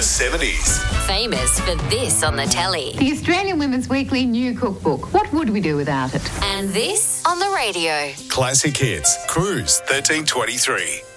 70s. Famous for this on the telly. The Australian Women's Weekly new cookbook. What would we do without it? And this on the radio. Classic Hits. Cruise 1323.